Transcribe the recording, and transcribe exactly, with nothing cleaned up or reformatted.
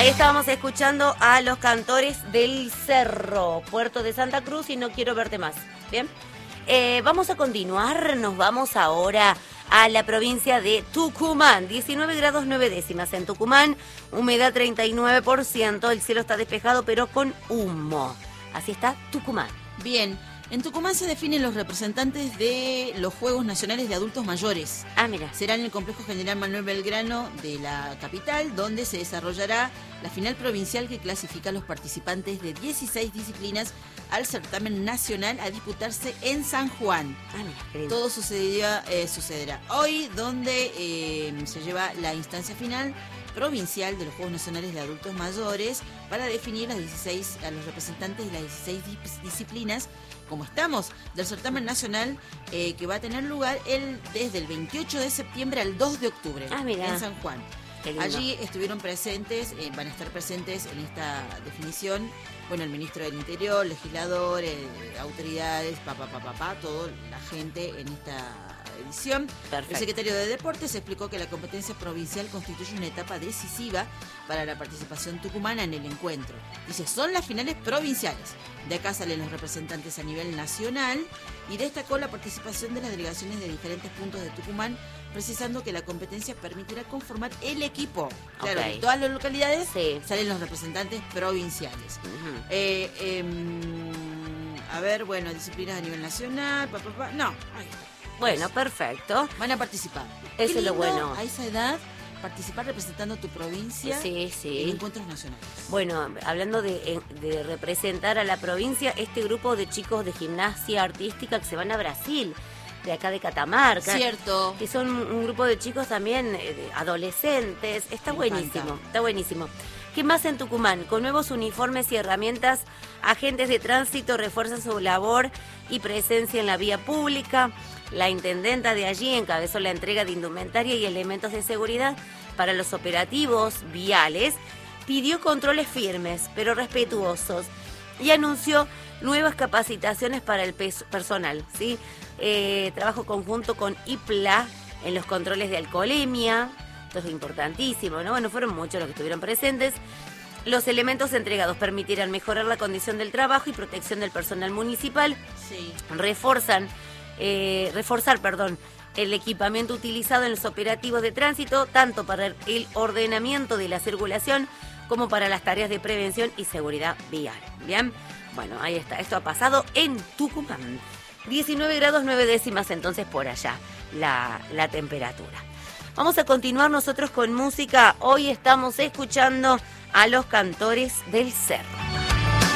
Ahí estábamos escuchando a los Cantores del Cerro, Puerto de Santa Cruz y No quiero verte más. Bien, eh, vamos a continuar, nos vamos ahora a la provincia de Tucumán, diecinueve grados nueve décimas en Tucumán, humedad treinta y nueve por ciento, el cielo está despejado pero con humo. Así está Tucumán. Bien, en Tucumán se definen los representantes de los Juegos Nacionales de Adultos Mayores. Ah, mira. Será en el Complejo General Manuel Belgrano de la capital, donde se desarrollará la final provincial que clasifica a los participantes de dieciséis disciplinas al certamen nacional a disputarse en San Juan. Ah, mira, todo sucederá, eh, sucederá hoy, donde eh, se lleva la instancia final provincial de los Juegos Nacionales de Adultos Mayores para definir las dieciséis, a los representantes de las dieciséis disciplinas, como estamos, del certamen nacional eh, que va a tener lugar el, desde el veintiocho de septiembre al dos de octubre ah, en San Juan. Allí estuvieron presentes, eh, van a estar presentes en esta definición, bueno, el ministro del Interior, legisladores, eh, autoridades, papá, papá, papá, toda la gente en esta edición. Perfecto. El secretario de Deportes explicó que la competencia provincial constituye una etapa decisiva para la participación tucumana en el encuentro. Dice, son las finales provinciales. De acá salen los representantes a nivel nacional y destacó la participación de las delegaciones de diferentes puntos de Tucumán, precisando que la competencia permitirá conformar el equipo. Claro, Okay. en todas las localidades sí. salen los representantes provinciales. Uh-huh. eh, eh, a ver, bueno, disciplinas a nivel nacional, pa, pa, pa. No, ahí está. Bueno, perfecto. Van a participar. Eso Qué es lo lindo, bueno. a esa edad, participar representando a tu provincia Sí, sí. en encuentros nacionales. Bueno, hablando de, de representar a la provincia, este grupo de chicos de gimnasia artística que se van a Brasil, de acá de Catamarca. Cierto. Que son un grupo de chicos también eh, de adolescentes. Está Me buenísimo, encanta. está buenísimo. ¿Qué más en Tucumán? Con nuevos uniformes y herramientas, agentes de tránsito refuerzan su labor y presencia en la vía pública. La intendenta de allí encabezó la entrega de indumentaria y elementos de seguridad para los operativos viales. Pidió controles firmes, pero respetuosos. Y anunció nuevas capacitaciones para el personal, ¿sí? Eh, trabajo conjunto con I P L A en los controles de alcoholemia. Esto es importantísimo, ¿no? Bueno, fueron muchos los que estuvieron presentes. Los elementos entregados permitirán mejorar la condición del trabajo y protección del personal municipal. Sí. Reforzan, eh, reforzar, perdón, el equipamiento utilizado en los operativos de tránsito, tanto para el ordenamiento de la circulación como para las tareas de prevención y seguridad vial. Bien, bueno, ahí está. Esto ha pasado en Tucumán. diecinueve grados nueve décimas entonces por allá la, la temperatura. Vamos a continuar nosotros con música. Hoy estamos escuchando a los Cantores del Cerro.